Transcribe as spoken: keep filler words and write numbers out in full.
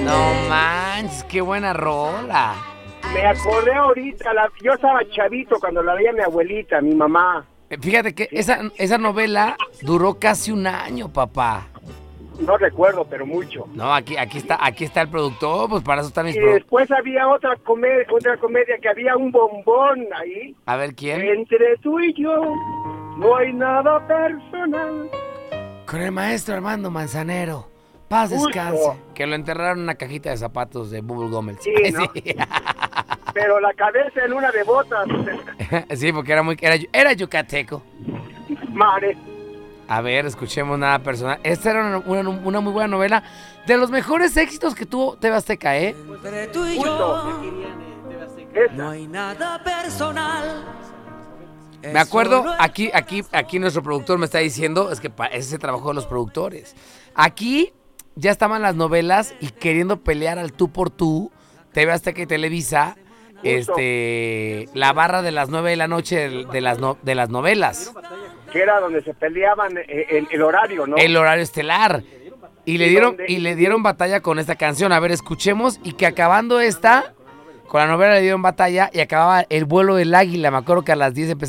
No manches, qué buena rola. Me acordé ahorita, la, yo estaba chavito cuando la veía mi abuelita, mi mamá. Fíjate que esa, esa novela duró casi un año, papá. No recuerdo, pero mucho. No, aquí, aquí está, aquí está el productor, pues para eso están mis Y pro... después había otra comedia, otra comedia que había un bombón ahí. A ver, ¿quién? Entre tú y yo no hay nada personal. Con el maestro Armando Manzanero. Paz Justo. descanse. Que lo enterraron en una cajita de zapatos de Bubblegum. El... Sí, ¿no? Pero la cabeza en una de botas. Sí, porque era muy era, era yucateco. Madre. A ver, escuchemos nada personal. Esta era una, una, una muy buena novela. De los mejores éxitos que tuvo T V Azteca, ¿eh? Entre tú y Justo. yo no hay nada personal. Me acuerdo, aquí, aquí, aquí nuestro productor me está diciendo, es que ese es el trabajo de los productores. Aquí ya estaban las novelas y queriendo pelear al tú por tú, T V Azteca y Televisa, este, la barra de las nueve de la noche de, de, las, no, de las novelas. Que era donde se peleaban el, el horario, ¿no? El horario estelar. Y le dieron, y le dieron batalla con esta canción. A ver, escuchemos. Y que acabando esta, con la novela le dieron batalla y acababa El vuelo del águila. Me acuerdo que a las diez empezaba.